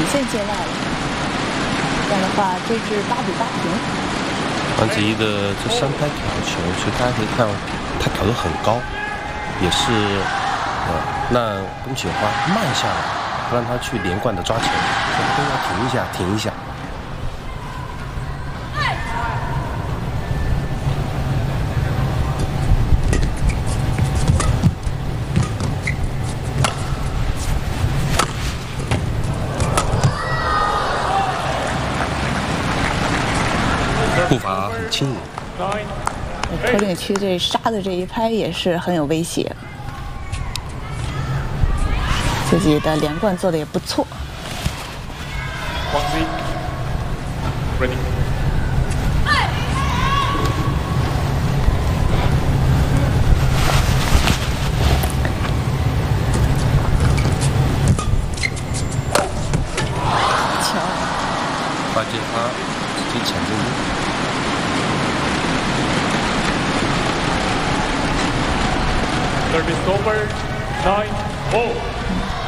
线接外了。这样的话，这是8比8平。 王子怡的这3拍挑球，其实大家可以看，他挑得很高，也是让龚启华慢下来，不让他去连贯的抓球，所以都要停一下，停一下。步伐很轻盈。 柯林区这杀的这一拍也是很有威胁，自己的连贯做的也不错。 Ready. 发现他直接抢进去。 Service over. 9-0.